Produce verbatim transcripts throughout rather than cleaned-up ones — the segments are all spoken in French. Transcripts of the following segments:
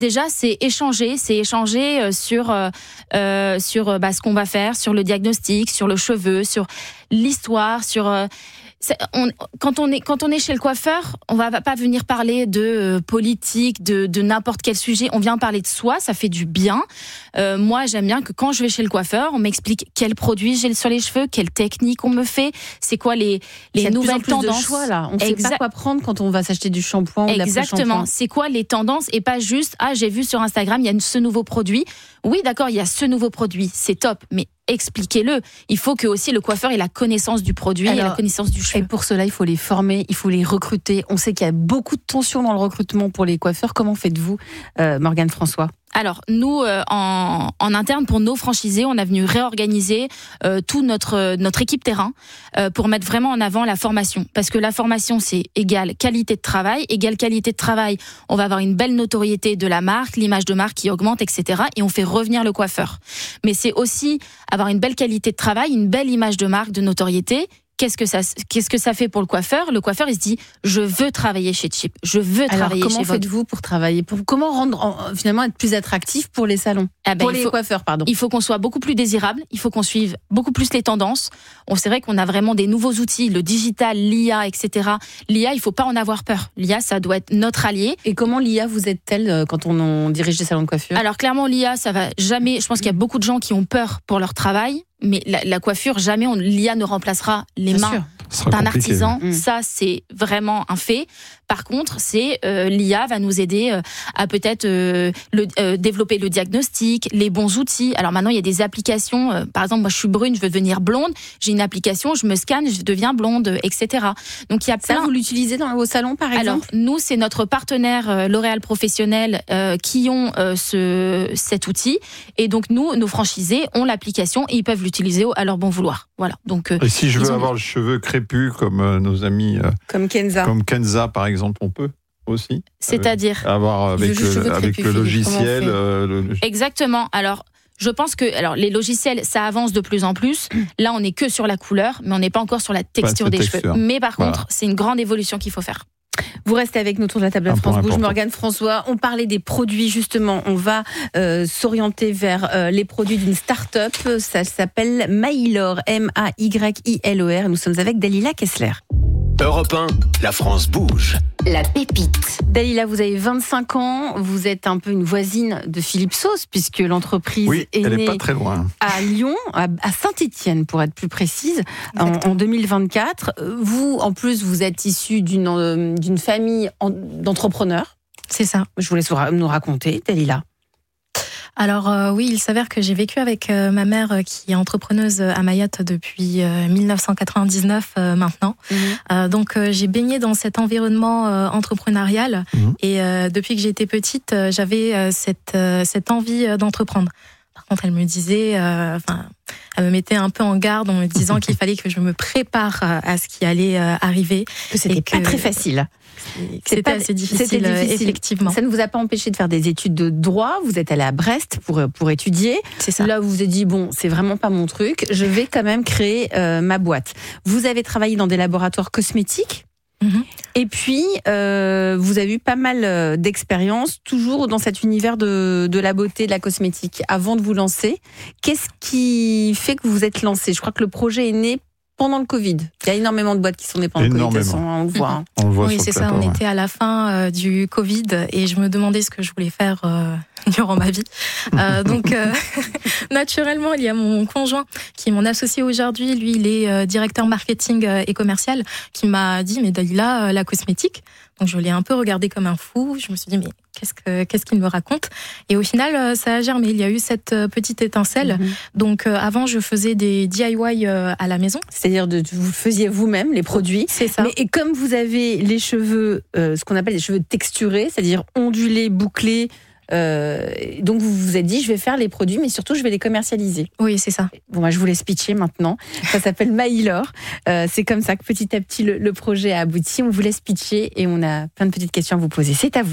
Déjà, c'est échanger, c'est échanger sur euh, sur bah, ce qu'on va faire, sur le diagnostic, sur le cheveu, sur l'histoire, sur euh, On, quand on est quand on est chez le coiffeur, on va pas venir parler de euh, politique, de, de n'importe quel sujet. On vient parler de soi, ça fait du bien. Euh, moi, j'aime bien que quand je vais chez le coiffeur, on m'explique quels produits j'ai sur les cheveux, quelle technique on me fait, c'est quoi les les Il nouvelles de plus en plus tendances. De choix, là. On ne Exact- sait pas quoi prendre quand on va s'acheter du shampoing ou de Exactement. l'après-shampoing. C'est quoi les tendances et pas juste ah j'ai vu sur Instagram il y a ce nouveau produit. Oui, d'accord, il y a ce nouveau produit, c'est top, mais expliquez-le. Il faut que aussi le coiffeur ait la connaissance du produit Alors, et la connaissance du cheveu. Et pour cela, il faut les former, il faut les recruter. On sait qu'il y a beaucoup de tensions dans le recrutement pour les coiffeurs. Comment faites-vous, euh, Morgane François ? Alors, nous, euh, en, en interne, pour nos franchisés, on a venu réorganiser euh, tout notre notre équipe terrain euh, pour mettre vraiment en avant la formation. Parce que la formation, c'est égale qualité de travail. Égale qualité de travail, on va avoir une belle notoriété de la marque, l'image de marque qui augmente, et cetera. Et on fait revenir le coiffeur. Mais c'est aussi avoir une belle qualité de travail, une belle image de marque, de notoriété. Qu'est-ce que ça, qu'est-ce que ça fait pour le coiffeur ? Le coiffeur, il se dit, je veux travailler chez Chip, je veux Alors, travailler comment chez votre... faites-vous pour travailler pour, Comment rendre, en, finalement, être plus attractif pour les salons Ah ben, Pour il les faut- coiffeurs, pardon. Il faut qu'on soit beaucoup plus désirable, il faut qu'on suive beaucoup plus les tendances. On c'est vrai qu'on a vraiment des nouveaux outils, le digital, l'I A, et cetera. L'I A, il faut pas en avoir peur. L'I A, ça doit être notre allié. Et comment l'I A vous aide-t-elle euh, quand on, on dirige des salons de coiffure ? Alors clairement, l'I A, ça va jamais. Je pense qu'il y a beaucoup de gens qui ont peur pour leur travail, mais la, la coiffure, jamais on, l'I A ne remplacera les Bien mains sûr. Ce sera d'un compliqué. artisan. Mm. Ça, c'est vraiment un fait. Par contre, c'est euh, l'I A va nous aider euh, à peut-être euh, le, euh, développer le diagnostic, les bons outils. Alors maintenant, il y a des applications. euh, par exemple, moi, je suis brune, je veux devenir blonde. J'ai une application, je me scanne, je deviens blonde, euh, et cetera. Donc il y a Ça, plein. vous l'utilisez dans vos salons, par exemple ? Alors nous, c'est notre partenaire euh, L'Oréal Professionnel euh, qui ont euh, ce cet outil. Et donc nous, nos franchisés ont l'application et ils peuvent l'utiliser au- à leur bon vouloir. Voilà. Donc euh, Et si je Ils veux ont- avoir le cheveu crépus comme euh, nos amis, euh, Comme Kenza. comme Kenza par exemple, on peut aussi c'est-à-dire. avoir Il avec, veut juste le, cheveux avec crépus, le Philippe, comment on logiciel. fait euh, le- le- Exactement. Alors, je pense que alors les logiciels, ça avance de plus en plus. Là, on n'est que sur la couleur, mais on n'est pas encore sur la texture cette des texture. cheveux. Mais par Voilà. contre, c'est une grande évolution qu'il faut faire. Vous restez avec nous autour de la table de Un France point Bouge, important. Morgane François. On parlait des produits, justement. On va euh, s'orienter vers euh, les produits d'une start-up. Ça s'appelle Maïlor, M A Y I L O R. Nous sommes avec Dalila Kessler. Europe un, la France bouge. La pépite. Dalila, vous avez vingt-cinq ans. Vous êtes un peu une voisine de Philippe Sauce, puisque l'entreprise Oui, est elle née n'est pas très loin. à Lyon, à à Saint-Étienne pour être plus précise, en, en deux mille vingt-quatre. Vous, en plus, vous êtes issu d'une euh, d'une famille en- d'entrepreneurs. C'est ça. Je vous laisse vous ra- nous raconter, Dalila. Alors euh, oui, il s'avère que j'ai vécu avec euh, ma mère euh, qui est entrepreneuse à Mayotte depuis euh, dix-neuf cent quatre-vingt-dix-neuf euh, maintenant. Euh, donc euh, j'ai baigné dans cet environnement euh, entrepreneurial Mhm. et euh, depuis que j'étais petite, euh, j'avais euh, cette euh, cette envie euh, d'entreprendre. Par contre, elle me disait, euh, enfin, elle me mettait un peu en garde en me disant qu'il fallait que je me prépare euh, à ce qui allait euh, arriver. Que c'était Et pas que- très facile. C'était pas- assez difficile, c'était euh, difficile. effectivement. Ça ne vous a pas empêché de faire des études de droit. Vous êtes allé à Brest pour, pour étudier. C'est ça. Là, vous vous êtes dit, bon, c'est vraiment pas mon truc. Je vais quand même créer euh, ma boîte. Vous avez travaillé dans des laboratoires cosmétiques. Mhm. Et puis, euh, vous avez eu pas mal euh, d'expérience, toujours dans cet univers de, de la beauté, de la cosmétique, avant de vous lancer. Qu'est-ce qui fait que vous vous êtes lancé ? Je crois que le projet est né pendant le Covid. Il y a énormément de boîtes qui sont nées pendant le Covid, de toute façon, on le voit. hein. On le voit Oui, sur c'est le ça. plateau, On ouais. était à la fin euh, du Covid et je me demandais ce que je voulais faire euh, durant ma vie. Euh, donc, euh, naturellement, il y a mon conjoint qui est mon associé aujourd'hui. Lui, il est euh, directeur marketing euh, et commercial, qui m'a dit, mais Dalila, euh, la cosmétique. Donc, je l'ai un peu regardé comme un fou. Je me suis dit, mais qu'est-ce que qu'est-ce qu'il me raconte ? Et au final, euh, ça a germé. Il y a eu cette euh, petite étincelle. Mhm. Donc, euh, avant, je faisais des D I Y euh, à la maison. C'est-à-dire de vous faisiez vous-même les produits. C'est ça. Mais, et comme vous avez les cheveux, euh, ce qu'on appelle les cheveux texturés, c'est-à-dire ondulés, bouclés, euh, donc vous vous êtes dit, je vais faire les produits, mais surtout, je vais les commercialiser. Oui, c'est ça. Bon, moi, je vous laisse pitcher maintenant. Ça s'appelle Maïlor. Euh, c'est comme ça que petit à petit, le, le projet a abouti. On vous laisse pitcher et on a plein de petites questions à vous poser. C'est à vous.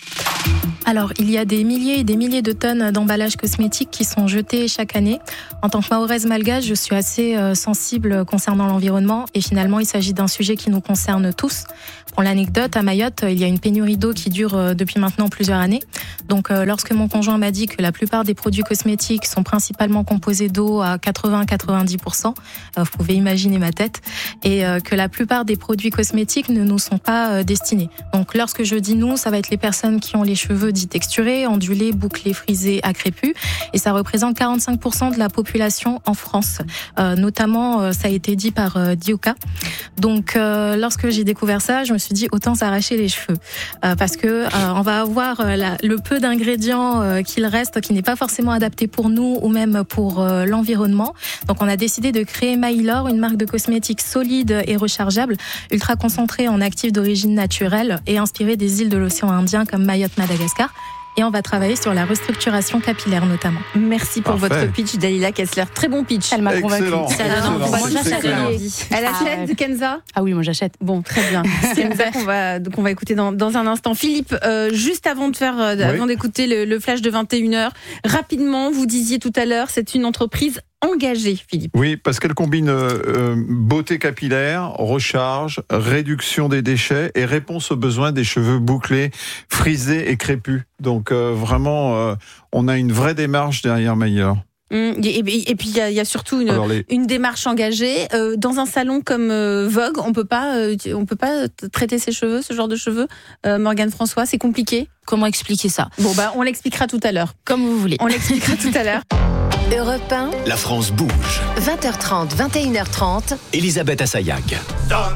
Alors, il y a des milliers et des milliers de tonnes d'emballages cosmétiques qui sont jetés chaque année. En tant que Mahoraise malgache, je suis assez euh, sensible concernant l'environnement et finalement, il s'agit d'un sujet qui nous concerne tous. Pour l'anecdote, à Mayotte, il y a une pénurie d'eau qui dure euh, depuis maintenant plusieurs années. Donc, euh, lorsque mon conjoint m'a dit que la plupart des produits cosmétiques sont principalement composés d'eau à quatre-vingts à quatre-vingt-dix pour cent, euh, vous pouvez imaginer ma tête, et euh, que la plupart des produits cosmétiques ne nous sont pas euh, destinés. Donc, lorsque je dis nous, ça va être les personnes qui ont les cheveux dits texturés, ondulés, bouclés, frisés, à crépus, et ça représente quarante-cinq pour cent de la population en France. Euh, notamment, euh, ça a été dit par euh, Dioka. Donc, euh, lorsque j'ai découvert ça, je me suis dit autant s'arracher les cheveux, euh, parce que euh, on va avoir euh, la, le peu d'ingrédients euh, qu'il reste, qui n'est pas forcément adapté pour nous ou même pour euh, l'environnement. Donc, on a décidé de créer Maïlor, une marque de cosmétiques solide et rechargeable, ultra concentrée en actifs d'origine naturelle et inspirée des îles de l'océan Indien comme Mayotte, Madagascar. Et on va travailler sur la restructuration capillaire notamment. Merci pour Parfait. votre pitch, Dalila Kessler. Très bon pitch. Elle m'a convaincue. Excellent. Ça donne Excellent. envie. Moi, C'est j'achète. clair. donne envie. Elle Ah achète ouais. Kenza? Ah oui, moi j'achète. Bon, très bien. Kenza qu'on va, qu'on va écouter dans, dans un instant. Philippe, euh, juste avant de faire, euh, Oui. avant d'écouter le, le flash de vingt et une heures, rapidement, vous disiez tout à l'heure, c'est une entreprise engagée, Philippe. Oui, parce qu'elle combine euh, euh, beauté capillaire, recharge, réduction des déchets et réponse aux besoins des cheveux bouclés, frisés et crépus. Donc euh, vraiment, euh, on a une vraie démarche derrière Maïlor. Hum, et, et, et puis il y, y a surtout une, Alors, les... une démarche engagée. Euh, dans un salon comme euh, Vogue, on peut pas, euh, on peut pas traiter ses cheveux, ce genre de cheveux. Euh, Morgane François, c'est compliqué. Comment expliquer ça? Bon bah, on l'expliquera tout à l'heure. Comme vous voulez. On l'expliquera tout à l'heure. Europe un, La France bouge. vingt heures trente, vingt et une heures trente. Elisabeth Assayag. Donne